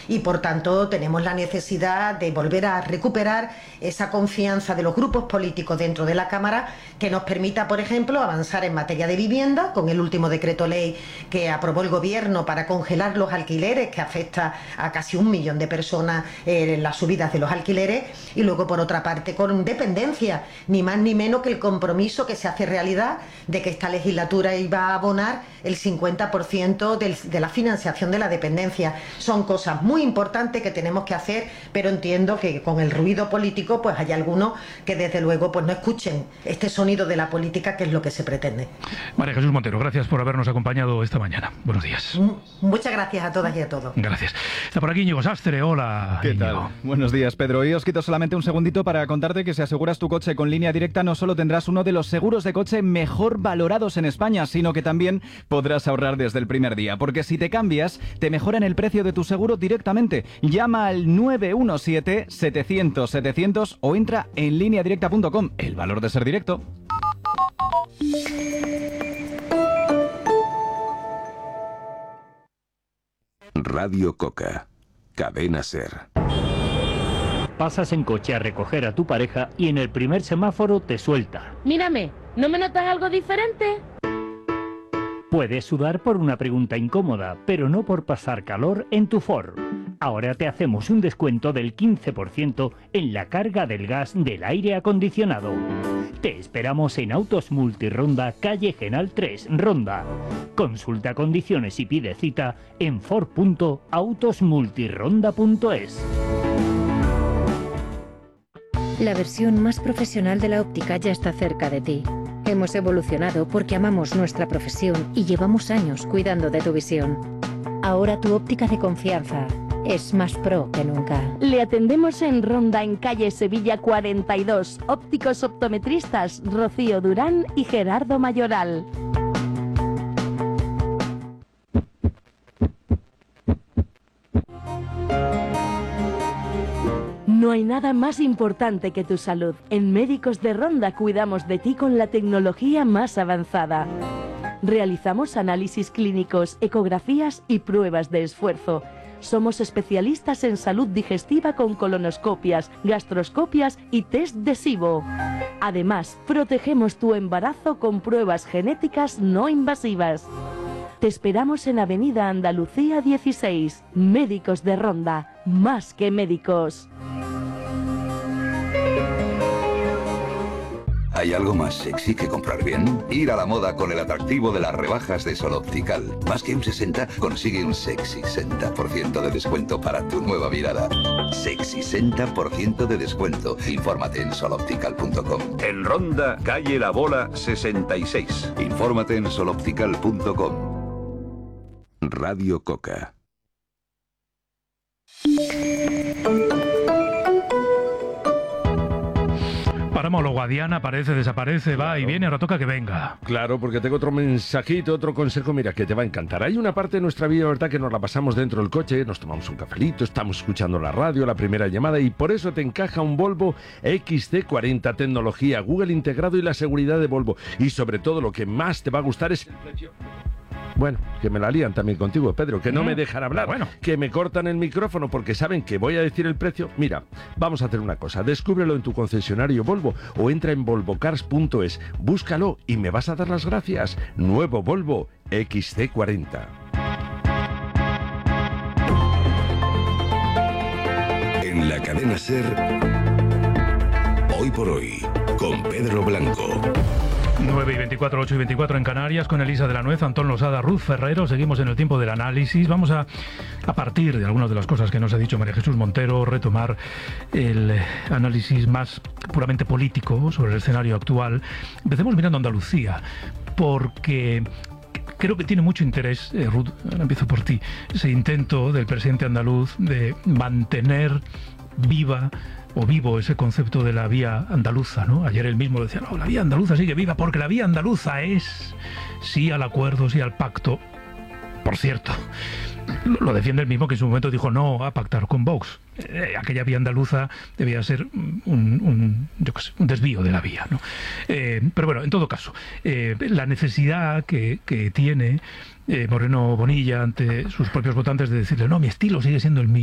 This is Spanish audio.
y por tanto tenemos la necesidad de volver a recuperar esa confianza de los grupos políticos dentro de la Cámara que nos permita, por ejemplo, avanzar en materia de vivienda con el último decreto ley que aprobó el Gobierno para congelar los alquileres, que afecta a casi 1 millón de personas las subidas de los alquileres, y luego por otra parte con dependencia, ni más ni menos que el compromiso que se hace realidad de que esta legislatura iba a abonar el 50% de la financiación de la dependencia. Son cosas muy importantes que tenemos que hacer, pero entiendo que con el ruido político pues hay algunos que desde luego pues no escuchen este sonido de la política, que es lo que se pretende. María Jesús Montero, gracias por habernos acompañado esta mañana. Buenos días. Muchas gracias a todas y a todos. Gracias. Está por aquí Íñigo Sastre. Hola, ¿qué Íñigo? tal? Buenos días, Pedro. Y os quito solamente un segundito para contarte que si aseguras tu coche con Línea Directa no solo tendrás uno de los seguros de coche mejor valorados en España, sino que también podrás ahorrar desde el primer día, porque si te cambias, te mejoran el precio de tu seguro directamente. Llama al 917-700-700 o entra en lineadirecta.com. El valor de ser directo. Radio Coca. Cadena SER. Pasas en coche a recoger a tu pareja y en el primer semáforo te suelta. Mírame, ¿no me notas algo diferente? Puedes sudar por una pregunta incómoda, pero no por pasar calor en tu Ford. Ahora te hacemos un descuento del 15% en la carga del gas del aire acondicionado. Te esperamos en Autos Multironda, calle Genal 3, Ronda. Consulta condiciones y pide cita en ford.autosmultironda.es. La versión más profesional de la óptica ya está cerca de ti. Hemos evolucionado porque amamos nuestra profesión y llevamos años cuidando de tu visión. Ahora tu óptica de confianza es más pro que nunca. Le atendemos en Ronda, en calle Sevilla 42. Ópticos optometristas Rocío Durán y Gerardo Mayoral. No hay nada más importante que tu salud. En Médicos de Ronda cuidamos de ti con la tecnología más avanzada. Realizamos análisis clínicos, ecografías y pruebas de esfuerzo. Somos especialistas en salud digestiva con colonoscopias, gastroscopias y test de SIBO. Además, protegemos tu embarazo con pruebas genéticas no invasivas. Te esperamos en Avenida Andalucía 16. Médicos de Ronda, más que médicos. ¿Hay algo más sexy que comprar bien? Ir a la moda con el atractivo de las rebajas de Sol Optical. Más que un 60, consigue un sexy 60% de descuento para tu nueva mirada. Sexy 60% de descuento. Infórmate en soloptical.com. En Ronda, calle La Bola 66. Infórmate en soloptical.com. Radio Coca. Paramólogo Guadiana aparece, desaparece, va y viene, ahora toca que venga. Claro, porque tengo otro mensajito, otro consejo, mira, que te va a encantar. Hay una parte de nuestra vida, ¿verdad?, que nos la pasamos dentro del coche, nos tomamos un cafelito, estamos escuchando la radio, la primera llamada, y por eso te encaja un Volvo XC40, tecnología, Google integrado y la seguridad de Volvo. Y sobre todo lo que más te va a gustar es el precio. Bueno, que me la lían también contigo, Pedro, que no me dejan hablar, que me cortan el micrófono porque saben que voy a decir el precio. Mira, vamos a hacer una cosa, descúbrelo en tu concesionario Volvo o entra en volvocars.es, búscalo y me vas a dar las gracias. Nuevo Volvo XC40. En la cadena SER, Hoy por Hoy, con Pedro Blanco. 9:24, 8:24 en Canarias, con Elisa de la Nuez, Antón Losada, Ruth Ferrero. Seguimos en el tiempo del análisis. Vamos a partir de algunas de las cosas que nos ha dicho María Jesús Montero, retomar el análisis más puramente político sobre el escenario actual. Empecemos mirando Andalucía, porque creo que tiene mucho interés, Ruth, ahora empiezo por ti, ese intento del presidente andaluz de mantener vivo ese concepto de la vía andaluza, ¿no? Ayer él mismo decía, no, la vía andaluza sigue viva porque la vía andaluza es sí al acuerdo, sí al pacto. Por cierto, lo defiende el mismo que en su momento dijo no a pactar con Vox. Aquella vía andaluza debía ser un desvío de la vía, ¿no? Pero bueno, en todo caso, la necesidad que tiene Moreno Bonilla ante sus propios votantes de decirle, no, mi estilo sigue siendo el mío.